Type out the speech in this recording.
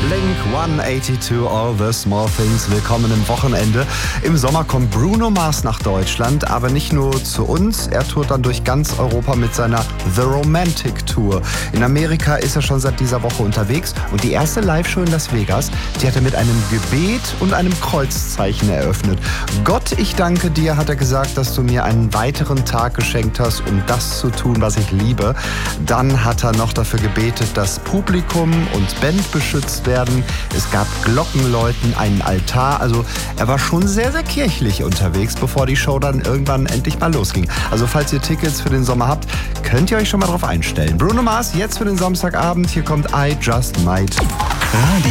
Blink-182, All the Small Things. Willkommen im Wochenende. Im Sommer kommt Bruno Mars nach Deutschland, aber nicht nur zu uns. Er tourt dann durch ganz Europa mit seiner The Romantic Tour. In Amerika ist er schon seit dieser Woche unterwegs und die erste Live-Show in Las Vegas, die hat er mit einem Gebet und einem Kreuzzeichen eröffnet. Gott, ich danke dir, hat er gesagt, dass du mir einen weiteren Tag geschenkt hast, um das zu tun, was ich liebe. Dann hat er noch dafür gebetet, dass Publikum und Band beschützt werden. Es gab Glockenläuten, einen Altar. Also er war schon sehr, sehr kirchlich unterwegs, bevor die Show dann irgendwann endlich mal losging. Also falls ihr Tickets für den Sommer habt, könnt ihr euch schon mal drauf einstellen. Bruno Mars jetzt für den Samstagabend. Hier kommt I Just Might.